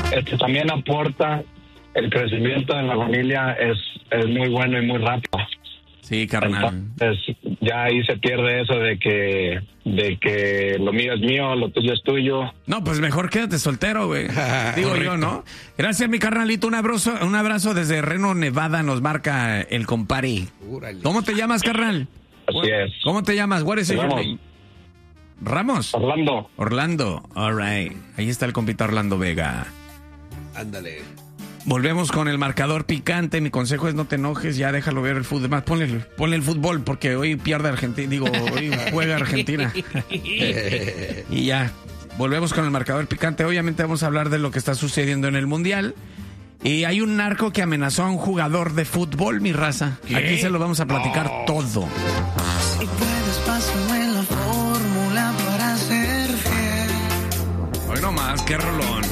también aporta el crecimiento de la familia, es muy bueno y muy rápido. Sí, carnal. Entonces, ya ahí se pierde eso de que lo mío es mío, lo tuyo es tuyo. No, pues mejor quédate soltero, güey. Digo yo, ¿no? Gracias, mi carnalito. Un abrazo desde Reno, Nevada, nos marca el compari. ¿Cómo te llamas, carnal? Así es. ¿Cómo te llamas? What is your name? ¿Ramos? Orlando. All right. Ahí está el compita Orlando Vega. Ándale. Volvemos con el marcador picante. Mi consejo es no te enojes, ya déjalo ver el fútbol. Más ponle el fútbol porque hoy pierde Argentina. Hoy juega Argentina. Y ya. Volvemos con el marcador picante. Obviamente vamos a hablar de lo que está sucediendo en el Mundial. Y hay un narco que amenazó a un jugador de fútbol, mi raza. ¿Qué? Aquí se lo vamos a platicar todo. Si puedes, pásame la fórmula para ser fiel. Hoy nomás, qué rolón.